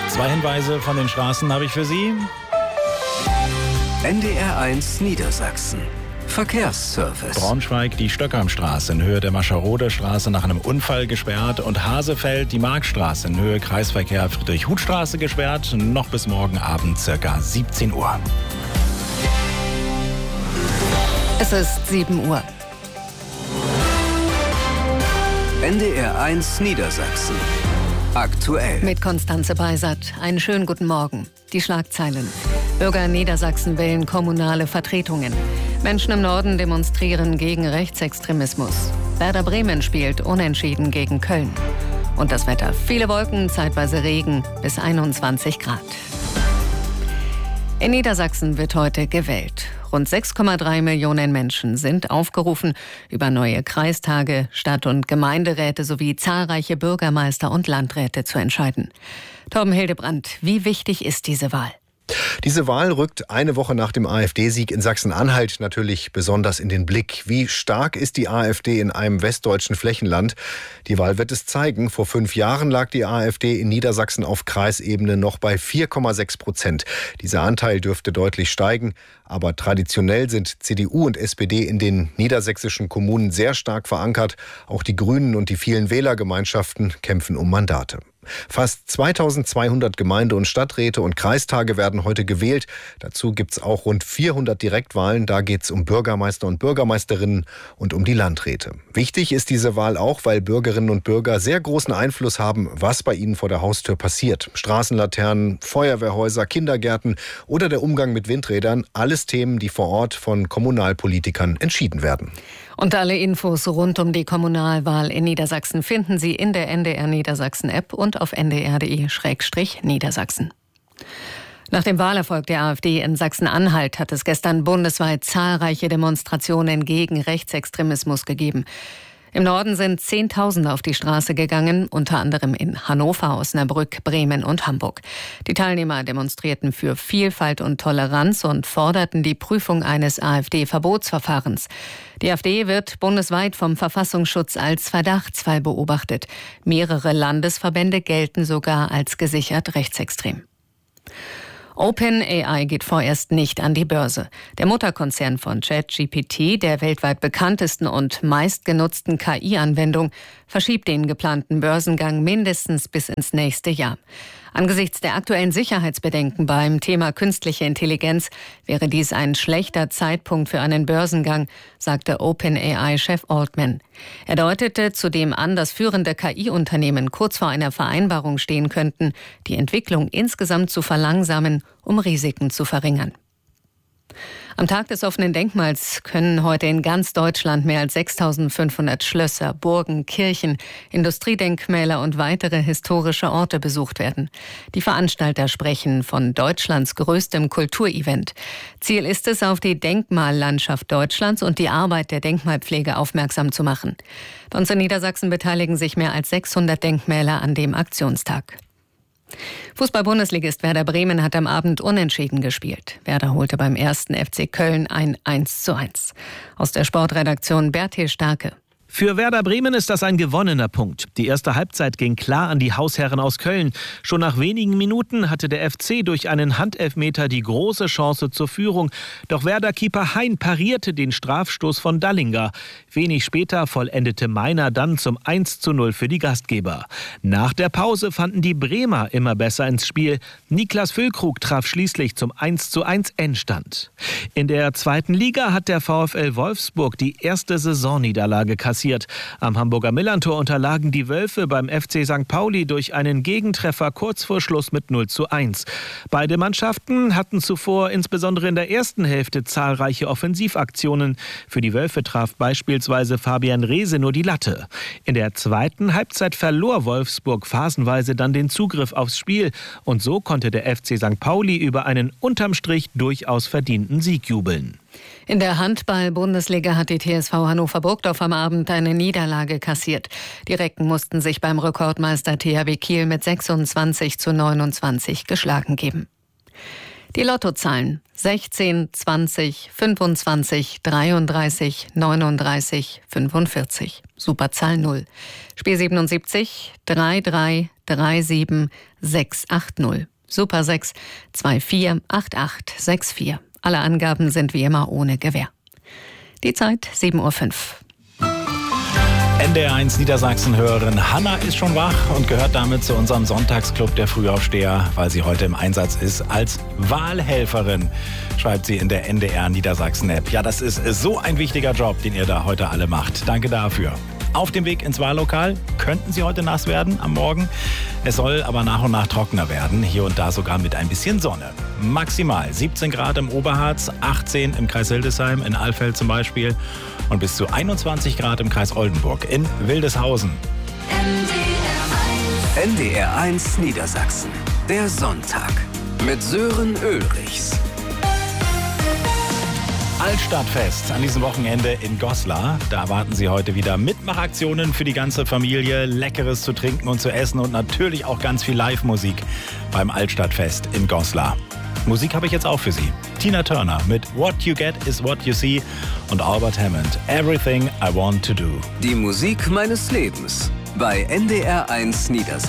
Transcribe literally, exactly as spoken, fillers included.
Zwei Hinweise von den Straßen habe ich für Sie. N D R eins Niedersachsen. Verkehrsservice. Braunschweig, die Stöckernstraße in Höhe der Mascherode Straße nach einem Unfall gesperrt und Hasefeld, die Marktstraße in Höhe Kreisverkehr Friedrich-Huth-Straße gesperrt, noch bis morgen Abend circa siebzehn Uhr. Es ist sieben Uhr. N D R eins Niedersachsen. Aktuell. Mit Konstanze Beisert. Einen schönen guten Morgen. Die Schlagzeilen. Bürger in Niedersachsen wählen kommunale Vertretungen. Menschen im Norden demonstrieren gegen Rechtsextremismus. Werder Bremen spielt unentschieden gegen Köln. Und das Wetter. Viele Wolken, zeitweise Regen bis einundzwanzig Grad. In Niedersachsen wird heute gewählt. Rund sechs Komma drei Millionen Menschen sind aufgerufen, über neue Kreistage, Stadt- und Gemeinderäte sowie zahlreiche Bürgermeister und Landräte zu entscheiden. Torben Hildebrandt, wie wichtig ist diese Wahl? Diese Wahl rückt eine Woche nach dem AfD-Sieg in Sachsen-Anhalt natürlich besonders in den Blick. Wie stark ist die AfD in einem westdeutschen Flächenland? Die Wahl wird es zeigen. Vor fünf Jahren lag die AfD in Niedersachsen auf Kreisebene noch bei vier Komma sechs Prozent. Dieser Anteil dürfte deutlich steigen. Aber traditionell sind C D U und S P D in den niedersächsischen Kommunen sehr stark verankert. Auch die Grünen und die vielen Wählergemeinschaften kämpfen um Mandate. Fast zweitausendzweihundert Gemeinde- und Stadträte und Kreistage werden heute gewählt. Dazu gibt es auch rund vierhundert Direktwahlen. Da geht es um Bürgermeister und Bürgermeisterinnen und um die Landräte. Wichtig ist diese Wahl auch, weil Bürgerinnen und Bürger sehr großen Einfluss haben, was bei ihnen vor der Haustür passiert. Straßenlaternen, Feuerwehrhäuser, Kindergärten oder der Umgang mit Windrädern. Alles Themen, die vor Ort von Kommunalpolitikern entschieden werden. Und alle Infos rund um die Kommunalwahl in Niedersachsen finden Sie in der N D R Niedersachsen-App und auf n d r punkt d e slash niedersachsen. Nach dem Wahlerfolg der AfD in Sachsen-Anhalt hat es gestern bundesweit zahlreiche Demonstrationen gegen Rechtsextremismus gegeben. Im Norden sind Zehntausende auf die Straße gegangen, unter anderem in Hannover, Osnabrück, Bremen und Hamburg. Die Teilnehmer demonstrierten für Vielfalt und Toleranz und forderten die Prüfung eines AfD-Verbotsverfahrens. Die AfD wird bundesweit vom Verfassungsschutz als Verdachtsfall beobachtet. Mehrere Landesverbände gelten sogar als gesichert rechtsextrem. OpenAI geht vorerst nicht an die Börse. Der Mutterkonzern von ChatGPT, der weltweit bekanntesten und meistgenutzten K I-Anwendung, verschiebt den geplanten Börsengang mindestens bis ins nächste Jahr. Angesichts der aktuellen Sicherheitsbedenken beim Thema künstliche Intelligenz wäre dies ein schlechter Zeitpunkt für einen Börsengang, sagte OpenAI-Chef Altman. Er deutete zudem an, dass führende K I-Unternehmen kurz vor einer Vereinbarung stehen könnten, die Entwicklung insgesamt zu verlangsamen, um Risiken zu verringern. Am Tag des offenen Denkmals können heute in ganz Deutschland mehr als sechstausendfünfhundert Schlösser, Burgen, Kirchen, Industriedenkmäler und weitere historische Orte besucht werden. Die Veranstalter sprechen von Deutschlands größtem Kulturevent. Ziel ist es, auf die Denkmallandschaft Deutschlands und die Arbeit der Denkmalpflege aufmerksam zu machen. Bei uns in Niedersachsen beteiligen sich mehr als sechshundert Denkmäler an dem Aktionstag. Fußball-Bundesligist Werder Bremen hat am Abend unentschieden gespielt. Werder holte beim ersten F C Köln ein eins zu eins. Aus der Sportredaktion Bertil Starke. Für Werder Bremen ist das ein gewonnener Punkt. Die erste Halbzeit ging klar an die Hausherren aus Köln. Schon nach wenigen Minuten hatte der F C durch einen Handelfmeter die große Chance zur Führung. Doch Werder-Keeper Hein parierte den Strafstoß von Dallinger. Wenig später vollendete Meiner dann zum eins zu null für die Gastgeber. Nach der Pause fanden die Bremer immer besser ins Spiel. Niklas Füllkrug traf schließlich zum eins zu eins Endstand. In der zweiten Liga hat der VfL Wolfsburg die erste Saisonniederlage kassiert. Am Hamburger Millerntor unterlagen die Wölfe beim F C Sankt Pauli durch einen Gegentreffer kurz vor Schluss mit null zu eins. Beide Mannschaften hatten zuvor insbesondere in der ersten Hälfte zahlreiche Offensivaktionen. Für die Wölfe traf beispielsweise Fabian Reese nur die Latte. In der zweiten Halbzeit verlor Wolfsburg phasenweise dann den Zugriff aufs Spiel. Und so konnte der F C Sankt Pauli über einen unterm Strich durchaus verdienten Sieg jubeln. In der Handball-Bundesliga hat die T S V Hannover-Burgdorf am Abend eine Niederlage kassiert. Die Recken mussten sich beim Rekordmeister T H W Kiel mit sechsundzwanzig zu neunundzwanzig geschlagen geben. Die Lottozahlen sechzehn, zwanzig, fünfundzwanzig, dreiunddreißig, neununddreißig, fünfundvierzig. Superzahl null. Spiel siebenundsiebzig, drei drei, drei sieben, sechs acht null. Super sechs, zwei vier, acht acht, sechs vier. Alle Angaben sind wie immer ohne Gewähr. Die Zeit sieben Uhr fünf. N D R eins Niedersachsen-Hörerin Hanna ist schon wach und gehört damit zu unserem Sonntagsclub der Frühaufsteher, weil sie heute im Einsatz ist als Wahlhelferin, schreibt sie in der N D R Niedersachsen-App. Ja, das ist so ein wichtiger Job, den ihr da heute alle macht. Danke dafür. Auf dem Weg ins Wahllokal könnten Sie heute nass werden am Morgen. Es soll aber nach und nach trockener werden, hier und da sogar mit ein bisschen Sonne. Maximal siebzehn Grad im Oberharz, achtzehn im Kreis Hildesheim, in Alfeld zum Beispiel und bis zu einundzwanzig Grad im Kreis Oldenburg in Wildeshausen. N D R eins Niedersachsen, der Sonntag mit Sören Ulrichs. Altstadtfest an diesem Wochenende in Goslar. Da erwarten Sie heute wieder Mitmachaktionen für die ganze Familie, Leckeres zu trinken und zu essen und natürlich auch ganz viel Live-Musik beim Altstadtfest in Goslar. Musik habe ich jetzt auch für Sie. Tina Turner mit What You Get Is What You See und Albert Hammond, Everything I Want To Do. Die Musik meines Lebens bei N D R eins Niedersachsen.